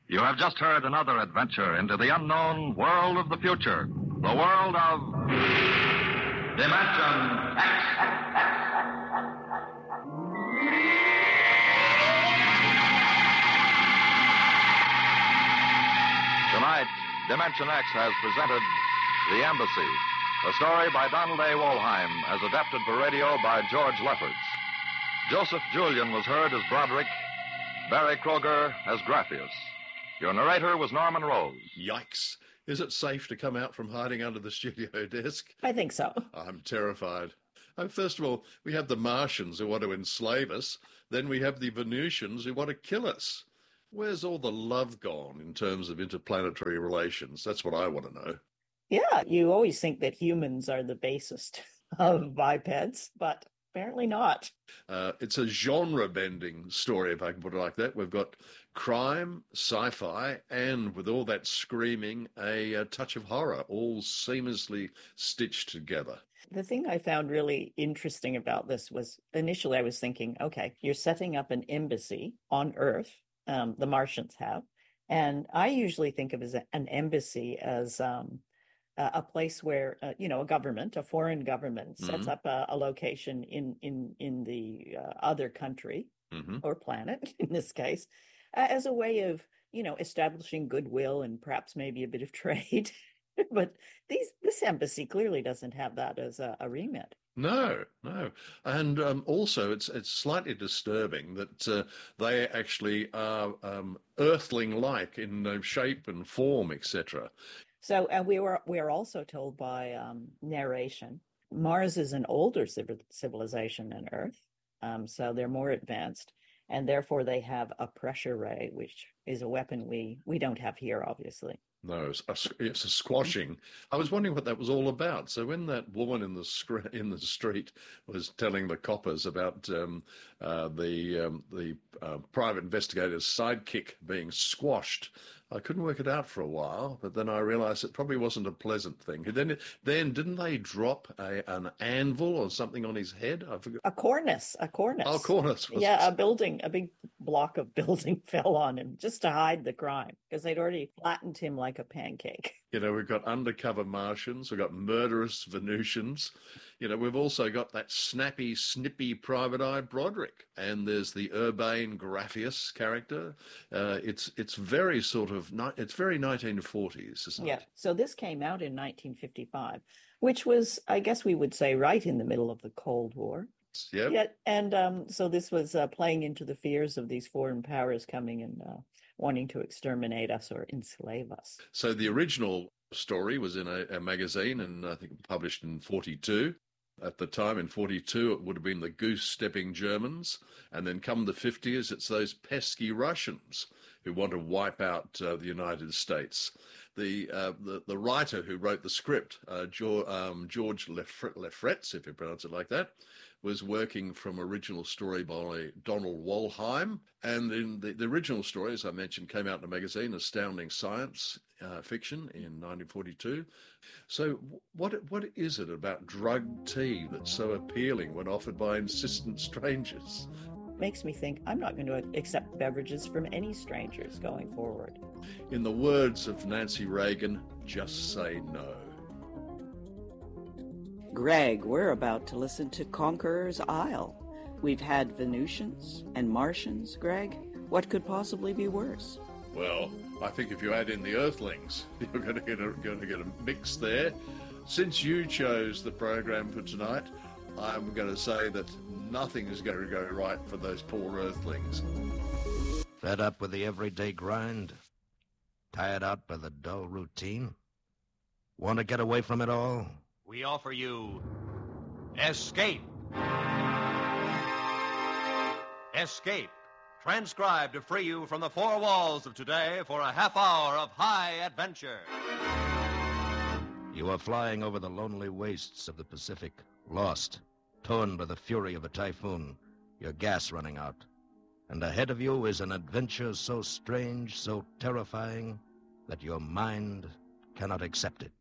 You have just heard another adventure into the unknown world of the future. The world of Dimension X. Tonight, Dimension X has presented The Embassy, a story by Donald A. Wollheim, as adapted for radio by George Lefferts. Joseph Julian was heard as Broderick, Barry Kroger as Graphius. Your narrator was Norman Rose. Yikes. Is it safe to come out from hiding under the studio desk? I think so. I'm terrified. First of all, we have the Martians who want to enslave us. Then we have the Venusians who want to kill us. Where's all the love gone in terms of interplanetary relations? That's what I want to know. Yeah, you always think that humans are the basest of bipeds, but apparently not. It's a genre-bending story, if I can put it like that. We've got crime, sci-fi, and with all that screaming, a touch of horror, all seamlessly stitched together. The thing I found really interesting about this was initially I was thinking, okay, you're setting up an embassy on Earth, the Martians have, and I usually think of as an embassy as a place where, a government, a foreign government sets up a location in the other country or planet, in this case, as a way of, establishing goodwill and perhaps maybe a bit of trade. But this embassy clearly doesn't have that as a remit. No. And also it's slightly disturbing that they actually are Earthling-like in shape and form, etc. So we are also told by narration, Mars is an older civilization than Earth, so they're more advanced, and therefore they have a pressure ray, which is a weapon we don't have here, obviously. No, it's a squashing. I was wondering what that was all about. So when that woman in the street was telling the coppers about the private investigator's sidekick being squashed, I couldn't work it out for a while, but then I realized it probably wasn't a pleasant thing. Then didn't they drop an anvil or something on his head? I forgot. A cornice. Oh, cornice. Yeah, a big block of building fell on him just to hide the crime because they'd already flattened him like a pancake. We've got undercover Martians, we've got murderous Venusians. We've also got that snappy, snippy Private Eye Broderick, and there's the urbane Graphius character. It's very it's very 1940s, isn't it? Yeah. So this came out in 1955, which was, I guess we would say, right in the middle of the Cold War. Yep. Yeah. And so this was playing into the fears of these foreign powers coming and wanting to exterminate us or enslave us. So the original story was in a magazine, and I think published in 1942. At the time, in 1942, it would have been the goose-stepping Germans. And then come the 1950s, it's those pesky Russians who want to wipe out the United States. The writer who wrote the script, George Lefferts, if you pronounce it like that, was working from original story by Donald Wollheim. And in the original story, as I mentioned, came out in a magazine, Astounding Science Fiction, in 1942. So what is it about drug tea that's so appealing when offered by insistent strangers? Makes me think I'm not going to accept beverages from any strangers going forward. In the words of Nancy Reagan, just say no. Greg, we're about to listen to Conqueror's Isle. We've had Venusians and Martians, Greg. What could possibly be worse? Well, I think if you add in the Earthlings, you're going to get a mix there. Since you chose the program for tonight, I'm going to say that nothing is going to go right for those poor Earthlings. Fed up with the everyday grind? Tired out by the dull routine? Want to get away from it all? We offer you Escape. Escape, transcribed to free you from the four walls of today for a half hour of high adventure. You are flying over the lonely wastes of the Pacific, lost, torn by the fury of a typhoon, your gas running out. And ahead of you is an adventure so strange, so terrifying, that your mind cannot accept it.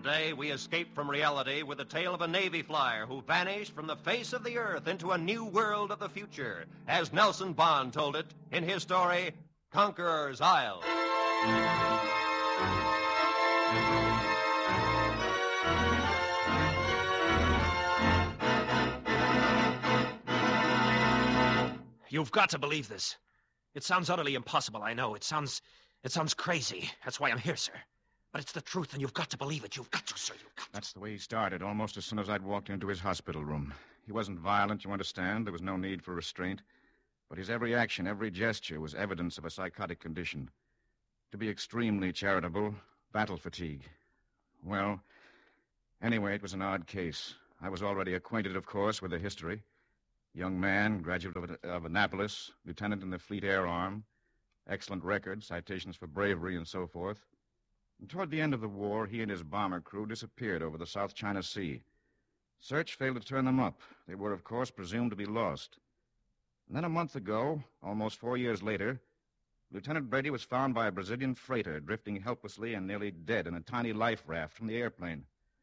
Today, we escape from reality with the tale of a Navy flyer who vanished from the face of the earth into a new world of the future, as Nelson Bond told it in his story, Conqueror's Isle. You've got to believe this. It sounds utterly impossible, I know. It sounds crazy. That's why I'm here, sir. But it's the truth, and you've got to believe it. You've got to, sir. You've got to. That's the way he started, almost as soon as I'd walked into his hospital room. He wasn't violent, you understand. There was no need for restraint. But his every action, every gesture was evidence of a psychotic condition. To be extremely charitable, battle fatigue. Well, anyway, it was an odd case. I was already acquainted, of course, with the history. Young man, graduate of Annapolis, lieutenant in the Fleet Air Arm, excellent record, citations for bravery and so forth. And toward the end of the war, he and his bomber crew disappeared over the South China Sea. Search failed to turn them up. They were, of course, presumed to be lost. And then a month ago, almost 4 years later, Lieutenant Brady was found by a Brazilian freighter drifting helplessly and nearly dead in a tiny life raft from the airplane.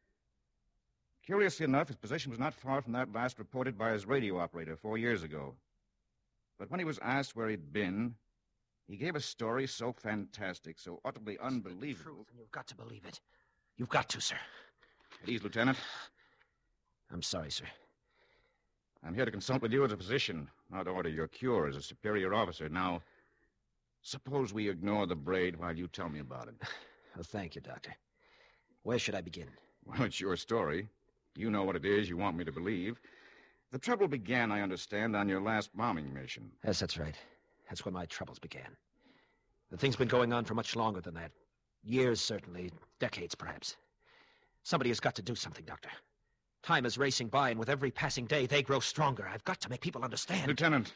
Curiously enough, his position was not far from that last reported by his radio operator 4 years ago. But when he was asked where he'd been, he gave a story so fantastic, so utterly unbelievable. Truth, and you've got to believe it. You've got to, sir. At ease, Lieutenant. I'm sorry, sir. I'm here to consult with you as a physician, not order your cure as a superior officer. Now, suppose we ignore the braid while you tell me about it. Well, thank you, Doctor. Where should I begin? Well, it's your story. You know what it is you want me to believe. The trouble began, I understand, on your last bombing mission. Yes, that's right. That's when my troubles began. The thing's been going on for much longer than that. Years, certainly. Decades, perhaps. Somebody has got to do something, Doctor. Time is racing by, and with every passing day, they grow stronger. I've got to make people understand. Lieutenant.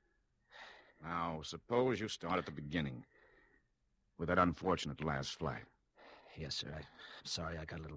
Now, suppose you start at the beginning. With that unfortunate last flight. Yes, sir. I'm sorry I got a little...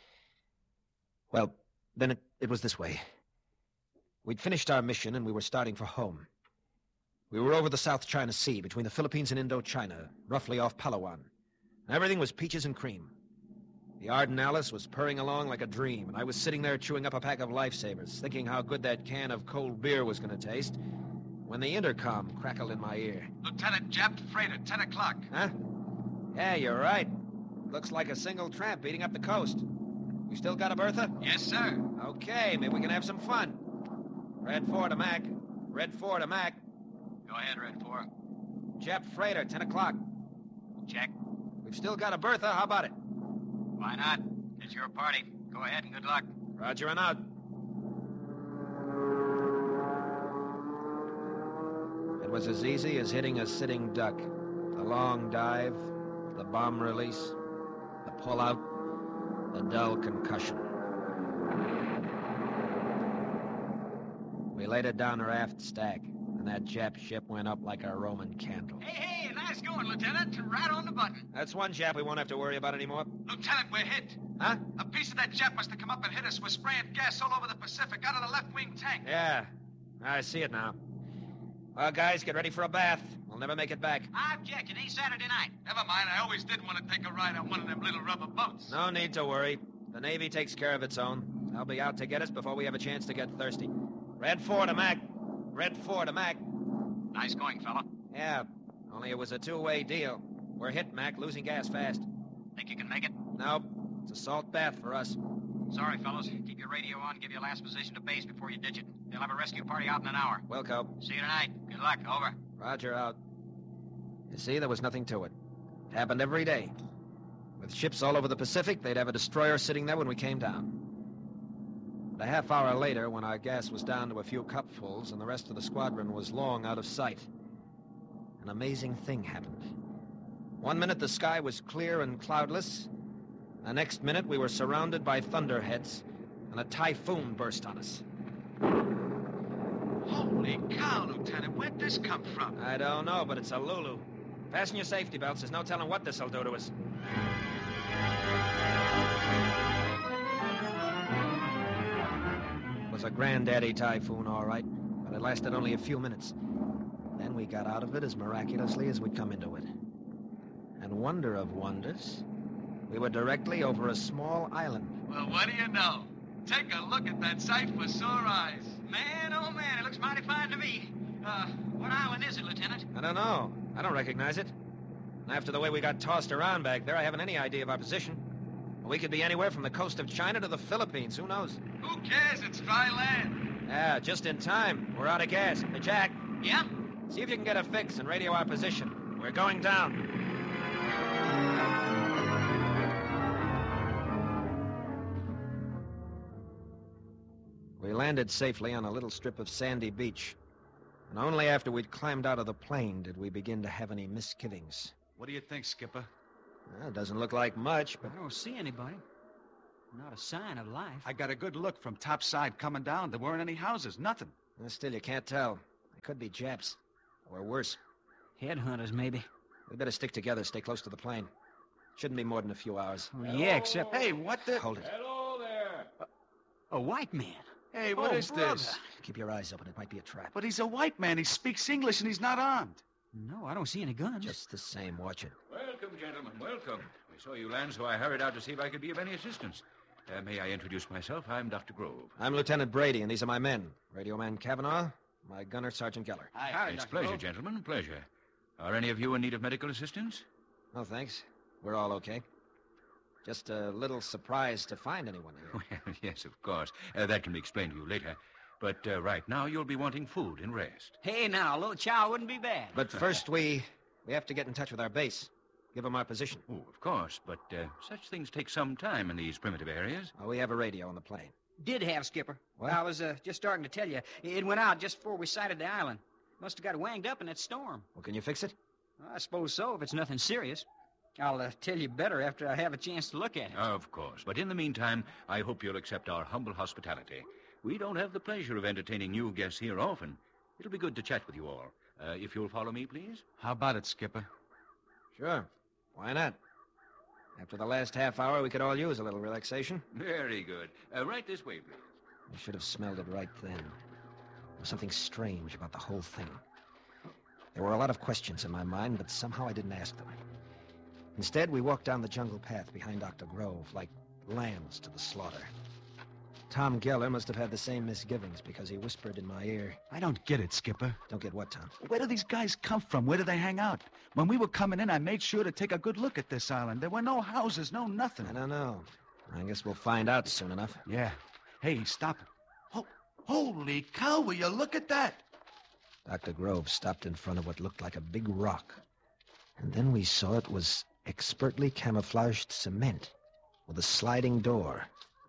Well, then it was this way. We'd finished our mission, and we were starting for home. We were over the South China Sea, between the Philippines and Indochina, roughly off Palawan. Everything was peaches and cream. The Arden Alice was purring along like a dream, and I was sitting there chewing up a pack of lifesavers, thinking how good that can of cold beer was going to taste, when the intercom crackled in my ear. Lieutenant, Jap freighter, 10 o'clock. Huh? Yeah, you're right. Looks like a single tramp beating up the coast. You still got a Bertha? Yes, sir. Okay, maybe we can have some fun. Red 4 to Mac. Red 4 to Mac. Go ahead, Red 4. Jap freighter, 10 o'clock. Check. We've still got a Bertha. How about it? Why not? It's your party. Go ahead and good luck. Roger and out. It was as easy as hitting a sitting duck. The long dive, the bomb release, the pull-out, the dull concussion. We laid it down her aft stack, and that Jap ship went up like a Roman candle. Hey, nice going, Lieutenant. Right on the button. That's one Jap we won't have to worry about anymore. Lieutenant, we're hit. Huh? A piece of that Jap must have come up and hit us. We're spraying gas all over the Pacific, out of the left wing tank. Yeah, I see it now. Well, guys, get ready for a bath. We'll never make it back. I object. It ain't Saturday night. Never mind. I always did want to take a ride on one of them little rubber boats. No need to worry. The Navy takes care of its own. They'll be out to get us before we have a chance to get thirsty. Red 4 to Mac. Red 4 to Mac. Nice going, fella. Yeah, only it was a two-way deal. We're hit, Mac, losing gas fast. Think you can make it? Nope. It's a salt bath for us. Sorry, fellows. Keep your radio on. Give your last position to base before you ditch it. They'll have a rescue party out in an hour. Wilco. See you tonight. Good luck. Over. Roger, out. You see, there was nothing to it. It happened every day. With ships all over the Pacific, they'd have a destroyer sitting there when we came down. But a half hour later, when our gas was down to a few cupfuls and the rest of the squadron was long out of sight, an amazing thing happened. 1 minute the sky was clear and cloudless. The next minute we were surrounded by thunderheads, and a typhoon burst on us. Holy cow, Lieutenant. Where'd this come from? I don't know, but it's a Lulu. Fasten your safety belts. There's no telling what this'll do to us. It was a granddaddy typhoon, all right, but it lasted only a few minutes. Then we got out of it as miraculously as we'd come into it. And wonder of wonders, We were directly over a small island. Well, what do you know? Take a look at that sight for sore eyes. Man, oh man, it looks mighty fine to me. What island is it, Lieutenant? I don't know. I don't recognize it. And after the way we got tossed around back there, I haven't any idea of our position. We could be anywhere from the coast of China to the Philippines. Who knows? Who cares? It's dry land. Yeah, just in time. We're out of gas. Hey, Jack. Yeah? See if you can get a fix and radio our position. We're going down. We landed safely on a little strip of sandy beach. And only after we'd climbed out of the plane did we begin to have any misgivings. What do you think, Skipper? Well, it doesn't look like much, but... I don't see anybody. Not a sign of life. I got a good look from topside coming down. There weren't any houses, nothing. Well, still, you can't tell. They could be Japs. Or worse. Headhunters, maybe. We better stick together, stay close to the plane. Shouldn't be more than a few hours. Oh, yeah, except... Hey, what the... Hold it. Hello there. A white man. Hey, what is this? Keep your eyes open. It might be a trap. But he's a white man. He speaks English and he's not armed. No, I don't see any guns. Just the same, watch it. Welcome, gentlemen, welcome. We saw you land, so I hurried out to see if I could be of any assistance. May I introduce myself? I'm Dr. Grove. I'm Lieutenant Brady, and these are my men. Radio man Kavanaugh, my gunner, Sergeant Geller. Hi, it's a pleasure, gentlemen, pleasure. Are any of you in need of medical assistance? No, thanks. We're all okay. Just a little surprised to find anyone here. Well, yes, of course. That can be explained to you later. But right now, you'll be wanting food and rest. Hey, now, a little chow wouldn't be bad. But first, we have to get in touch with our base. Give them our position. Oh, of course, but such things take some time in these primitive areas. Oh, we have a radio on the plane. Did have, Skipper. What? I was just starting to tell you. It went out just before we sighted the island. Must have got wanged up in that storm. Well, can you fix it? I suppose so, if it's nothing serious. I'll tell you better after I have a chance to look at it. Of course. But in the meantime, I hope you'll accept our humble hospitality. We don't have the pleasure of entertaining new guests here often. It'll be good to chat with you all. If you'll follow me, please. How about it, Skipper? Sure. Why not? After the last half hour, we could all use a little relaxation. Very good. Right this way, please. I should have smelled it right then. There was something strange about the whole thing. There were a lot of questions in my mind, but somehow I didn't ask them. Instead, we walked down the jungle path behind Dr. Grove, like lambs to the slaughter. Tom Geller must have had the same misgivings because he whispered in my ear. I don't get it, Skipper. Don't get what, Tom? Where do these guys come from? Where do they hang out? When we were coming in, I made sure to take a good look at this island. There were no houses, no nothing. I don't know. I guess we'll find out soon enough. Yeah. Hey, stop. Oh, holy cow, will you look at that? Dr. Grove stopped in front of what looked like a big rock. And then we saw it was expertly camouflaged cement with a sliding door.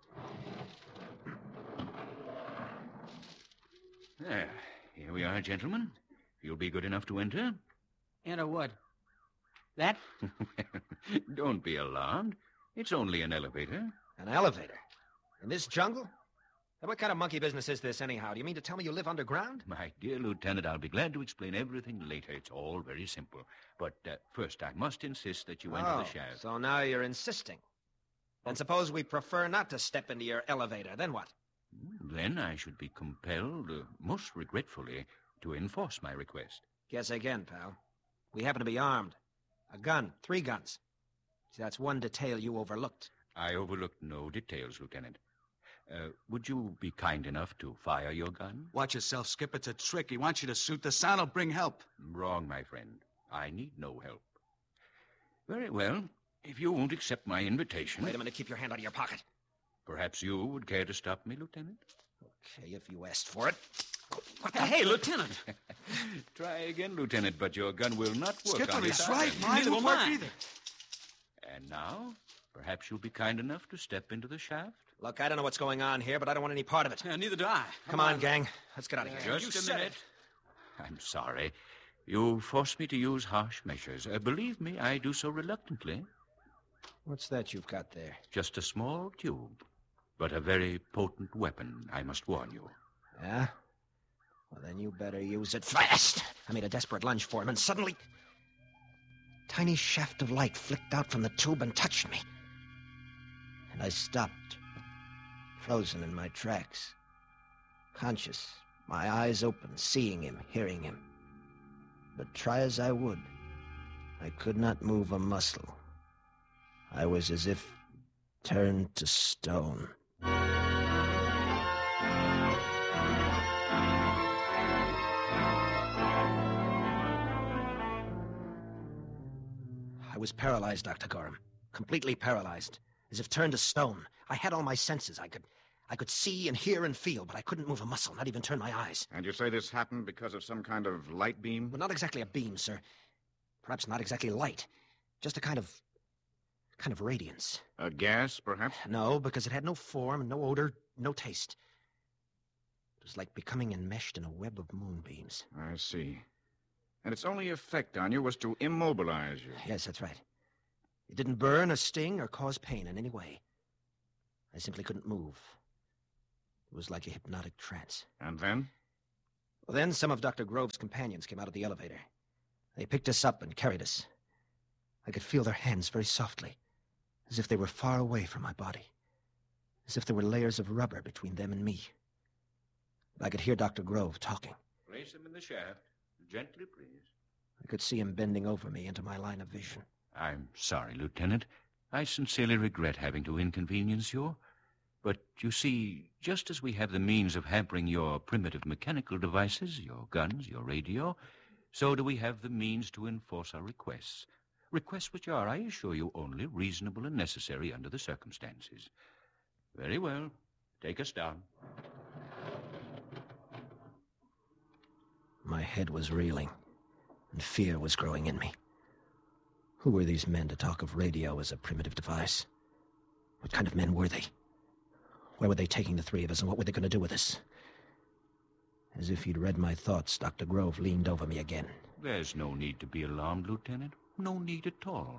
There. Here we are, gentlemen. If you'll be good enough to enter. Enter what? That? Don't be alarmed. It's only an elevator. An elevator? In this jungle? Now, what kind of monkey business is this, anyhow? Do you mean to tell me you live underground? My dear Lieutenant, I'll be glad to explain everything later. It's all very simple. But first, I must insist that you enter the shaft. So now you're insisting. And suppose we prefer not to step into your elevator. Then what? Then I should be compelled, most regretfully, to enforce my request. Guess again, pal. We happen to be armed. A gun, 3 guns. See, that's one detail you overlooked. I overlooked no details, Lieutenant. Would you be kind enough to fire your gun? Watch yourself, Skip. It's a trick. He wants you to shoot the sound. Will bring help. Wrong, my friend. I need no help. Very well. If you won't accept my invitation... Wait a minute. Keep your hand out of your pocket. Perhaps you would care to stop me, Lieutenant? Okay, if you asked for it. What the... Hey, Lieutenant! Try again, Lieutenant, but your gun will not work Skipper, on he's this right. island. Mine won't work either. And now, perhaps you'll be kind enough to step into the shaft? Look, I don't know what's going on here, but I don't want any part of it. Yeah, neither do I. Come on, gang. Let's get out of here. Just a minute. I'm sorry. You forced me to use harsh measures. Believe me, I do so reluctantly. What's that you've got there? Just a small tube, but a very potent weapon, I must warn you. Yeah? Well, then you better use it fast. I made a desperate lunge for him, and suddenly... a tiny shaft of light flicked out from the tube and touched me. And I stopped, frozen in my tracks. Conscious, my eyes open, seeing him, hearing him. But try as I would, I could not move a muscle. I was as if turned to stone. I was paralyzed, Dr. Gorham. Completely paralyzed. As if turned to stone. I had all my senses. I could see and hear and feel, but I couldn't move a muscle, not even turn my eyes. And you say this happened because of some kind of light beam? Well, not exactly a beam, sir. Perhaps not exactly light. Just a kind of radiance. A gas, perhaps? No, because it had no form, no odor, no taste. It was like becoming enmeshed in a web of moonbeams. I see. And its only effect on you was to immobilize you. Yes, that's right. It didn't burn or sting or cause pain in any way. I simply couldn't move. It was like a hypnotic trance. And then? Well, then some of Dr. Grove's companions came out of the elevator. They picked us up and carried us. I could feel their hands very softly, as if they were far away from my body, as if there were layers of rubber between them and me. I could hear Dr. Grove talking. Place him in the shaft. Gently, please. I could see him bending over me into my line of vision. I'm sorry, Lieutenant. I sincerely regret having to inconvenience you. But, you see, just as we have the means of hampering your primitive mechanical devices, your guns, your radio, so do we have the means to enforce our requests. Requests which are, I assure you, only reasonable and necessary under the circumstances. Very well. Take us down. My head was reeling, and fear was growing in me. Who were these men to talk of radio as a primitive device? What kind of men were they? Where were they taking the three of us, and what were they going to do with us? As if he'd read my thoughts, Dr. Grove leaned over me again. There's no need to be alarmed, Lieutenant. No need at all.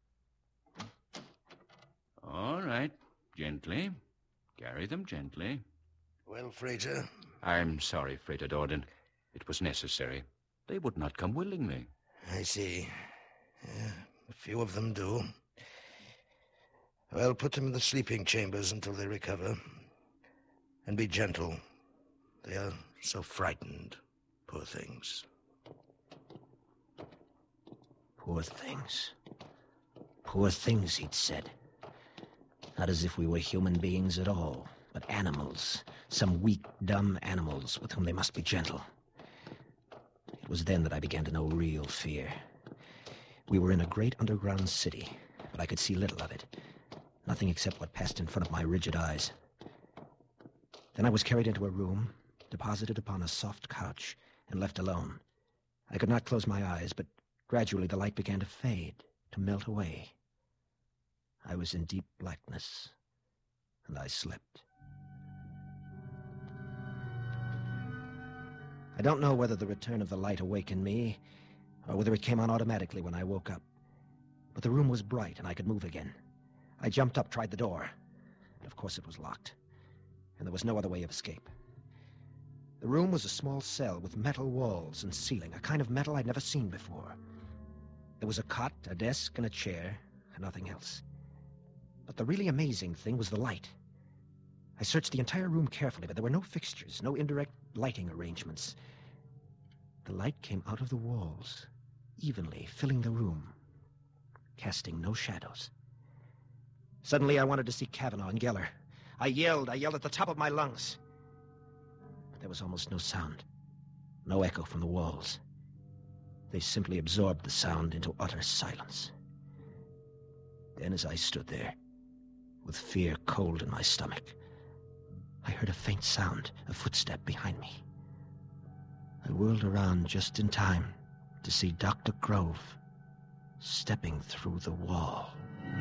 All right. Gently. Carry them gently. Well, Frater? I'm sorry, Frater Dorden. It was necessary. They would not come willingly. I see. Yeah, a few of them do. Well, put them in the sleeping chambers until they recover. And be gentle. They are so frightened. Poor things. Poor things. Poor things, he'd said. Not as if we were human beings at all, but animals. Some weak, dumb animals with whom they must be gentle. It was then that I began to know real fear. We were in a great underground city, but I could see little of it. Nothing except what passed in front of my rigid eyes. Then I was carried into a room, deposited upon a soft couch, and left alone. I could not close my eyes, but gradually the light began to fade, to melt away. I was in deep blackness, and I slept. I don't know whether the return of the light awakened me, or whether it came on automatically when I woke up. But the room was bright, and I could move again. I jumped up, tried the door, and of course it was locked, and there was no other way of escape. The room was a small cell with metal walls and ceiling, a kind of metal I'd never seen before. There was a cot, a desk, and a chair, and nothing else. But the really amazing thing was the light. I searched the entire room carefully, but there were no fixtures, no indirect lighting arrangements. The light came out of the walls, evenly filling the room, casting no shadows. Suddenly I wanted to see Cavanaugh and Geller. I yelled at the top of my lungs. But there was almost no sound, no echo from the walls. They simply absorbed the sound into utter silence. Then as I stood there, with fear cold in my stomach, I heard a faint sound, a footstep behind me. I whirled around just in time to see Dr. Grove stepping through the wall.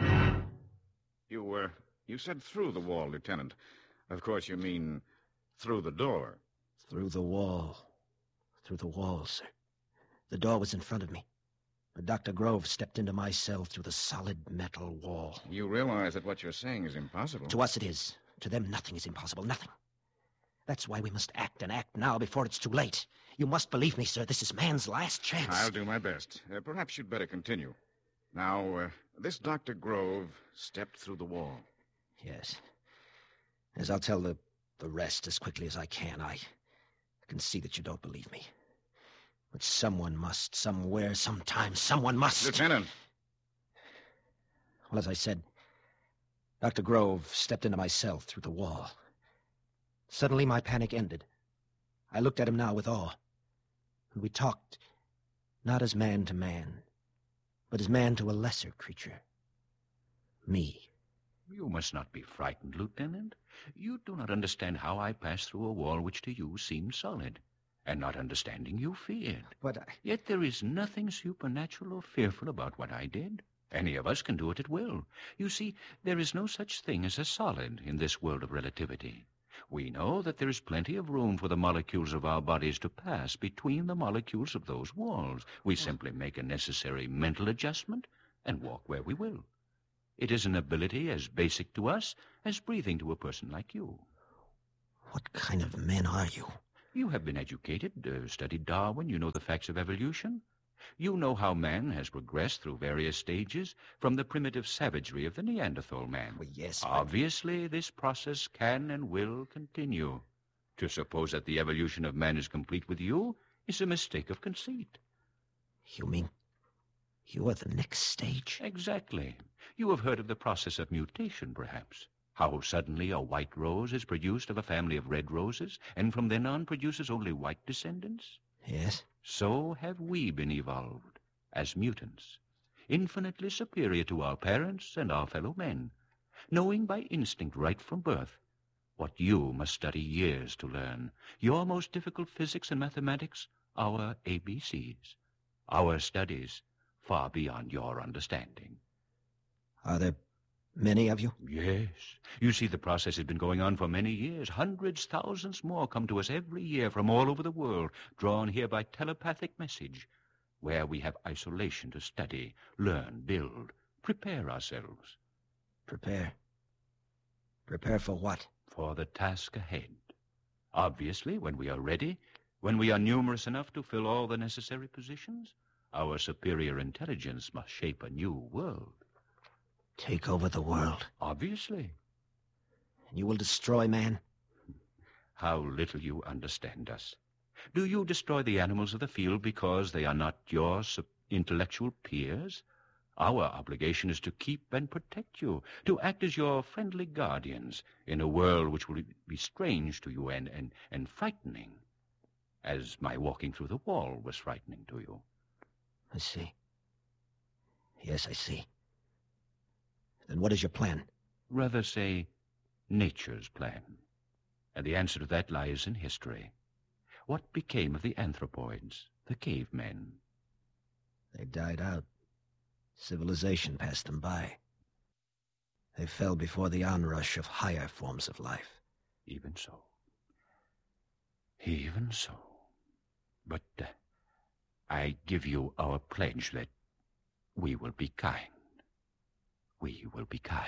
You said through the wall, Lieutenant. Of course you mean through the door. Through the wall. Through the wall, sir. The door was in front of me, but Dr. Grove stepped into my cell through the solid metal wall. You realize that what you're saying is impossible. To us it is. To them nothing is impossible, nothing. That's why we must act, and act now before it's too late. You must believe me, sir. This is man's last chance. I'll do my best. Perhaps you'd better continue. Now, this Dr. Grove stepped through the wall. Yes. As I'll tell the rest as quickly as I can. I can see that you don't believe me. But someone must, somewhere, sometime, someone must. Lieutenant! Well, as I said, Dr. Grove stepped into my cell through the wall. Suddenly, my panic ended. I looked at him now with awe, and we talked not as man to man, but as man to a lesser creature. Me. You must not be frightened, Lieutenant. You do not understand how I passed through a wall which to you seemed solid, and not understanding you feared. But Yet there is nothing supernatural or fearful about what I did. Any of us can do it at will. You see, there is no such thing as a solid in this world of relativity. We know that there is plenty of room for the molecules of our bodies to pass between the molecules of those walls. We simply make a necessary mental adjustment and walk where we will. It is an ability as basic to us as breathing to a person like you. what kind of men are you? You have been educated, studied Darwin. You know the facts of evolution. You know how man has progressed through various stages from the primitive savagery of the Neanderthal man. Well, yes, Obviously, this process can and will continue. To suppose that the evolution of man is complete with you is a mistake of conceit. You mean you are the next stage? Exactly. You have heard of the process of mutation, perhaps. How suddenly a white rose is produced of a family of red roses, and from then on produces only white descendants? Yes. So have we been evolved, as mutants, infinitely superior to our parents and our fellow men, knowing by instinct right from birth what you must study years to learn, your most difficult physics and mathematics, our ABCs, our studies far beyond your understanding. Are there many of you? Yes. You see, the process has been going on for many years. Hundreds, thousands more come to us every year from all over the world, drawn here by telepathic message, where we have isolation to study, learn, build, prepare ourselves. Prepare? Prepare for what? For the task ahead. Obviously, when we are ready, when we are numerous enough to fill all the necessary positions, our superior intelligence must shape a new world. Take over the world? Obviously. And you will destroy man? How little you understand us. Do you destroy the animals of the field because they are not your intellectual peers? Our obligation is to keep and protect you, to act as your friendly guardians in a world which will be strange to you and frightening, as my walking through the wall was frightening to you. I see. Yes, I see. Then what is your plan? Rather say, nature's plan. And the answer to that lies in history. What became of the anthropoids, the cavemen? They died out. Civilization passed them by. They fell before the onrush of higher forms of life. Even so. Even so. But I give you our pledge that we will be kind. We will be kind.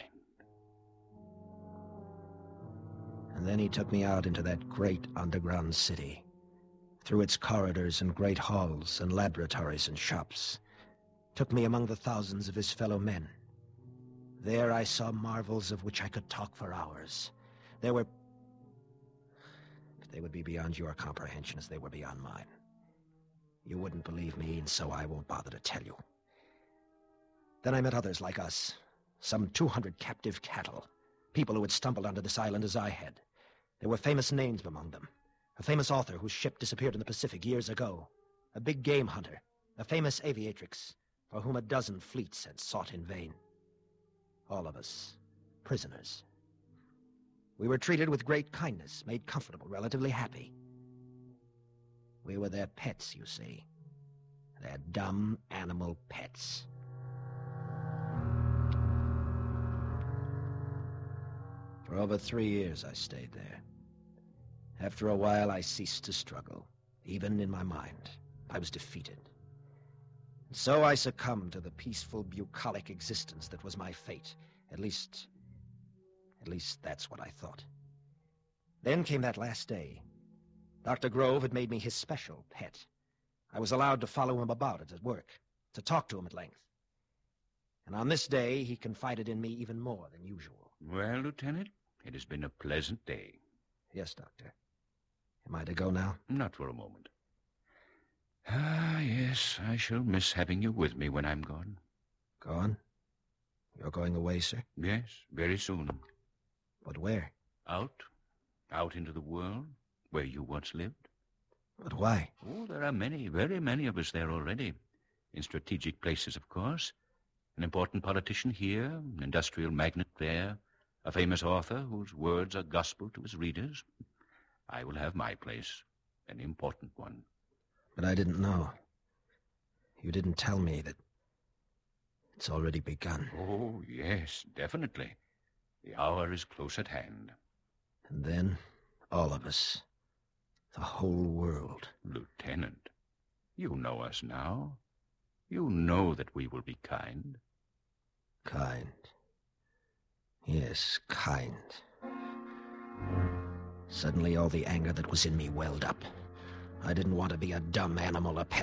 And then he took me out into that great underground city, through its corridors and great halls and laboratories and shops. Took me among the thousands of his fellow men. There I saw marvels of which I could talk for hours. There were... But they would be beyond your comprehension as they were beyond mine. You wouldn't believe me, and so I won't bother to tell you. Then I met others like us. Some 200 captive cattle. People who had stumbled onto this island as I had. There were famous names among them. A famous author whose ship disappeared in the Pacific years ago. A big game hunter. A famous aviatrix, for whom a dozen fleets had sought in vain. All of us, prisoners. We were treated with great kindness, made comfortable, relatively happy. We were their pets, you see. Their dumb animal pets. For over 3 years I stayed there. After a while I ceased to struggle. Even in my mind, I was defeated. And so I succumbed to the peaceful, bucolic existence that was my fate. At least that's what I thought. Then came that last day. Dr. Grove had made me his special pet. I was allowed to follow him about at his work, to talk to him at length. And on this day, he confided in me even more than usual. Well, Lieutenant, it has been a pleasant day. Yes, Doctor. Am I to go now? Not for a moment. Ah, yes, I shall miss having you with me when I'm gone. Gone? You're going away, sir? Yes, very soon. But where? Out into the world, where you once lived. But why? Oh, there are many, very many of us there already. In strategic places, of course. An important politician here, an industrial magnate there, a famous author whose words are gospel to his readers. I will have my place, an important one. But I didn't know. You didn't tell me that it's already begun. Oh, yes, definitely. The hour is close at hand. And then, all of us, the whole world. Lieutenant, you know us now. You know that we will be kind. Kind. Yes, kind. Suddenly all the anger that was in me welled up. I didn't want to be a dumb animal, a pet